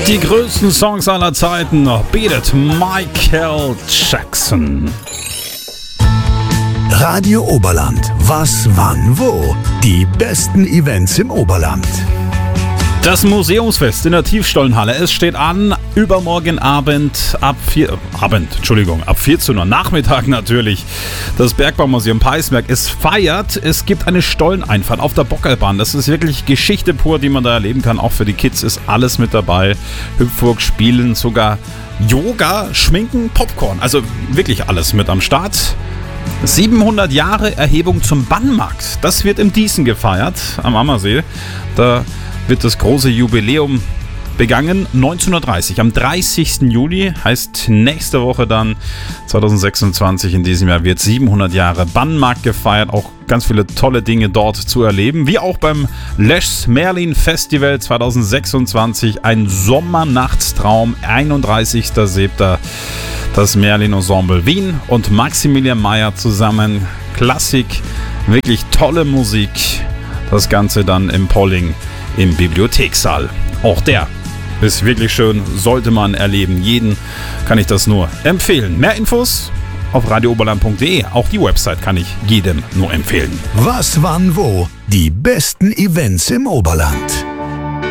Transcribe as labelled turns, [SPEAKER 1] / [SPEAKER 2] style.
[SPEAKER 1] Die größten Songs aller Zeiten, Beat It, Michael Jackson.
[SPEAKER 2] Radio Oberland. Was, wann, wo? Die besten Events im Oberland.
[SPEAKER 1] Das Museumsfest in der Tiefstollenhalle, es steht an, übermorgen Abend ab 14 Uhr, Nachmittag natürlich. Das Bergbaumuseum Peißenberg, es feiert, es gibt eine Stolleneinfahrt auf der Bockerlbahn. Das ist wirklich Geschichte pur, die man da erleben kann. Auch für die Kids ist alles mit dabei. Hüpfburg, Spielen, sogar Yoga, Schminken, Popcorn. Also wirklich alles mit am Start. 700 Jahre Erhebung zum Bannmarkt. Das wird im Dießen gefeiert, am Ammersee. Da wird das große Jubiläum begangen, 1930, am 30. Juli, heißt nächste Woche dann, 2026 in diesem Jahr, wird 700 Jahre Bannmarkt gefeiert, auch ganz viele tolle Dinge dort zu erleben, wie auch beim Leschs Merlin Festival 2026, ein Sommernachtstraum, 31.07. Das Merlin Ensemble Wien und Maximilian Meyer zusammen, Klassik, wirklich tolle Musik, das Ganze dann im Polling im Bibliothekssaal. Auch der ist wirklich schön, sollte man erleben. Jeden kann ich das nur empfehlen. Mehr Infos auf radiooberland.de. Auch die Website kann ich jedem nur empfehlen.
[SPEAKER 2] Was, wann, wo? Die besten Events im Oberland.